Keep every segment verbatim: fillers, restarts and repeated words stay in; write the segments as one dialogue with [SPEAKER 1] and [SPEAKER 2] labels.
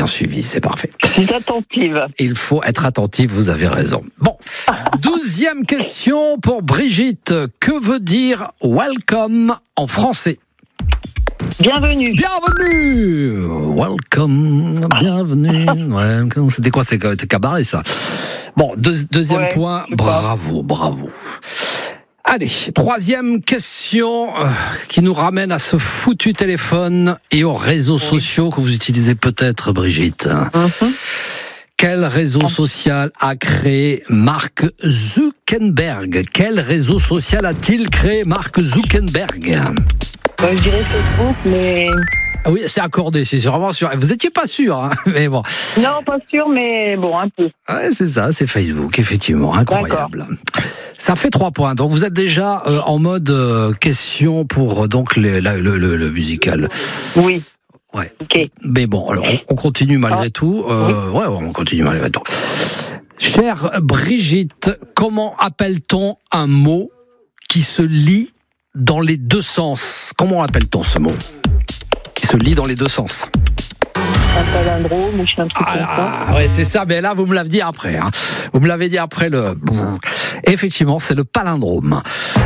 [SPEAKER 1] bien suivi, c'est parfait.
[SPEAKER 2] Je suis attentive.
[SPEAKER 1] Il faut être attentif, vous avez raison. Bon, douzième question pour Brigitte. Que veut dire welcome en français ?
[SPEAKER 2] Bienvenue.
[SPEAKER 1] Bienvenue. Welcome, bienvenue. Welcome. C'était quoi ? C'était cabaret, ça. Bon, deux, deuxième
[SPEAKER 2] ouais,
[SPEAKER 1] point. Bravo, bravo. Allez, troisième question euh, qui nous ramène à ce foutu téléphone et aux réseaux oui. sociaux que vous utilisez peut-être, Brigitte. Mm-hmm. Quel réseau social a créé Mark Zuckerberg ? Quel réseau social a-t-il créé Mark Zuckerberg ?
[SPEAKER 2] euh, Je dirais Facebook, mais...
[SPEAKER 1] Oui, c'est accordé, c'est vraiment sûr. Vous n'étiez pas sûr, hein, mais bon.
[SPEAKER 2] Non, pas sûr, mais bon, un peu.
[SPEAKER 1] Ouais, c'est ça, c'est Facebook, effectivement, incroyable. D'accord. Ça fait trois points. Donc vous êtes déjà euh, en mode euh, question pour euh, donc les, la, le, le, le musical.
[SPEAKER 2] Oui.
[SPEAKER 1] Ouais.
[SPEAKER 2] Okay.
[SPEAKER 1] Mais bon, alors on, on continue malgré ah. tout. Euh, oui. Ouais, on continue malgré tout. Chère Brigitte, comment appelle-t-on un mot qui se lit dans les deux sens ? Comment appelle-t-on ce mot ? Qui se lit dans les deux sens.
[SPEAKER 2] Un palindrome, ou je sais un truc
[SPEAKER 1] ah,
[SPEAKER 2] comme ça.
[SPEAKER 1] Ah ouais, c'est ça, mais là, vous me l'avez dit après. Hein. Vous me l'avez dit après le... Effectivement, c'est le palindrome.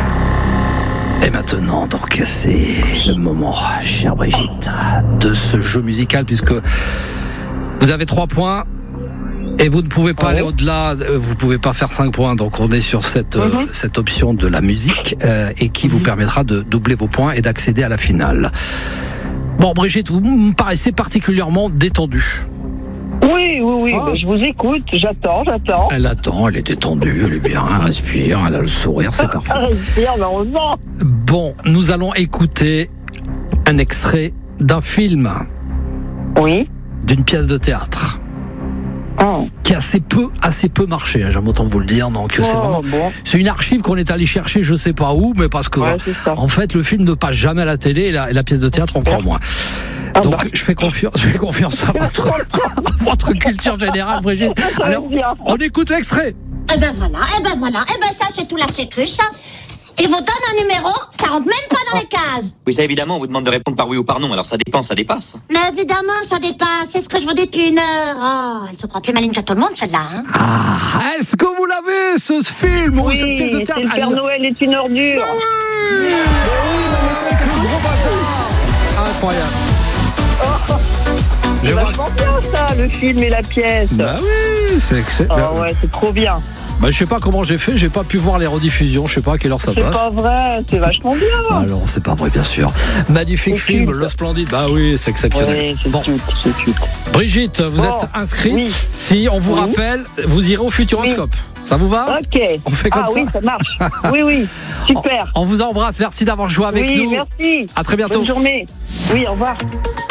[SPEAKER 1] Et maintenant, donc, c'est le moment, chère Brigitte, de ce jeu musical, puisque vous avez trois points, et vous ne pouvez pas ouais. aller au-delà, vous ne pouvez pas faire cinq points, donc on est sur cette, mm-hmm. euh, cette option de la musique, euh, et qui mm-hmm. vous permettra de doubler vos points et d'accéder à la finale. Bon, Brigitte, vous me paraissez particulièrement détendue.
[SPEAKER 2] Oui, oui, oui, ah. je vous écoute, j'attends, j'attends.
[SPEAKER 1] Elle attend, elle est détendue, elle est bien, elle respire, elle a le sourire, c'est parfait.
[SPEAKER 2] Elle respire, heureusement.
[SPEAKER 1] Bon, nous allons écouter un extrait d'un film.
[SPEAKER 2] Oui.
[SPEAKER 1] D'une pièce de théâtre.
[SPEAKER 2] Oh.
[SPEAKER 1] Qui a assez peu, assez peu marché, hein, j'aime autant vous le dire. Donc oh, c'est vraiment, bon. c'est une archive qu'on est allé chercher, je sais pas où, mais parce que
[SPEAKER 2] ouais,
[SPEAKER 1] en fait le film ne passe jamais à la télé et la, et la pièce de théâtre encore moins. Ah donc bah. je fais confiance, je fais confiance à votre, à votre culture générale, Brigitte. Alors on écoute l'extrait.
[SPEAKER 3] Eh ben voilà, eh ben voilà, eh ben ça c'est tout la sécu, ça. Il vous donne un numéro, ça rentre même pas dans les cases.
[SPEAKER 4] Oui, ça évidemment, on vous demande de répondre par oui ou par non, alors ça dépend, ça dépasse.
[SPEAKER 3] Mais évidemment, ça dépasse, c'est ce que je vous dis depuis une heure. Oh, elle se croit plus maligne que tout le monde, celle-là, hein.
[SPEAKER 1] Ah, est-ce que vous l'avez, ce film
[SPEAKER 2] oui,
[SPEAKER 1] ou cette pièce de théâtre ?
[SPEAKER 2] Le Père Elle... Noël est une ordure.
[SPEAKER 1] Oui, oui, incroyable.
[SPEAKER 2] Oh. Je vois bien ça, le film et la pièce.
[SPEAKER 1] Bah oui, c'est excellent.
[SPEAKER 2] Oh ouais, c'est trop bien.
[SPEAKER 1] Bah, je sais pas comment j'ai fait, j'ai pas pu voir les rediffusions, je sais pas à quelle heure ça
[SPEAKER 2] c'est
[SPEAKER 1] passe.
[SPEAKER 2] C'est pas vrai, c'est vachement bien.
[SPEAKER 1] Ah non, c'est pas vrai, bien sûr. Magnifique c'est film, cute. Le Splendide. Bah oui, c'est exceptionnel.
[SPEAKER 2] Oui, c'est bon. cute, c'est cute.
[SPEAKER 1] Brigitte, vous bon. êtes inscrite. Oui. Si on vous oui. rappelle, vous irez au Futuroscope. Oui. Ça vous va ?
[SPEAKER 2] Ok.
[SPEAKER 1] On fait comme
[SPEAKER 2] ah,
[SPEAKER 1] ça.
[SPEAKER 2] Ah oui, ça marche. Oui, oui, super.
[SPEAKER 1] On, on vous embrasse, merci d'avoir joué avec
[SPEAKER 2] oui,
[SPEAKER 1] nous.
[SPEAKER 2] Oui, merci.
[SPEAKER 1] À très bientôt.
[SPEAKER 2] Bonne journée. Oui, au revoir.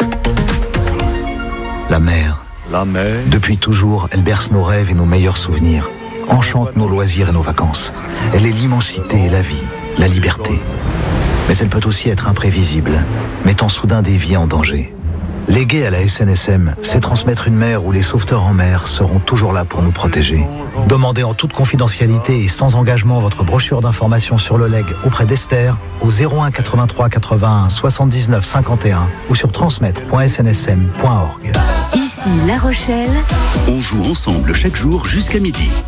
[SPEAKER 5] La mer.
[SPEAKER 6] La mer.
[SPEAKER 5] Depuis toujours, elle berce nos rêves et nos meilleurs souvenirs. Enchante nos loisirs et nos vacances. Elle est l'immensité et la vie, la liberté. Mais elle peut aussi être imprévisible, mettant soudain des vies en danger. Léguer à la S N S M, c'est transmettre une mer où les sauveteurs en mer seront toujours là pour nous protéger. Demandez en toute confidentialité et sans engagement votre brochure d'information sur le legs auprès d'Esther au zéro un quatre-vingt-trois quatre-vingt-un soixante-dix-neuf cinquante et un ou sur transmettre point s n s m point org.
[SPEAKER 7] Ici La Rochelle.
[SPEAKER 8] On joue ensemble chaque jour jusqu'à midi.